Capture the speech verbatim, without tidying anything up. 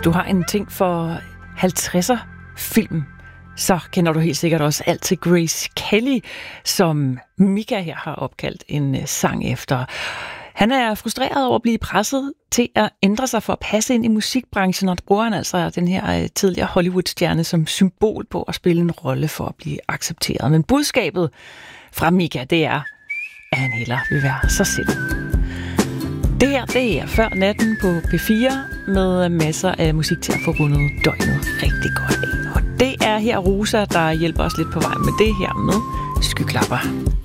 du har en ting for halvtredser film, så kender du helt sikkert også alt til Grace Kelly, som Mika her har opkaldt en sang efter. Han er frustreret over at blive presset til at ændre sig for at passe ind i musikbranchen, og der bruger han altså den her tidligere Hollywood-stjerne som symbol på at spille en rolle for at blive accepteret. Men budskabet fra Mika, det er, at han hellere vil være sig selv. Det her, det er Før Natten på P fire med masser af musik til at få rundet døgnet rigtig godt af. Og det er her Rosa, der hjælper os lidt på vej med det her med skyklapper.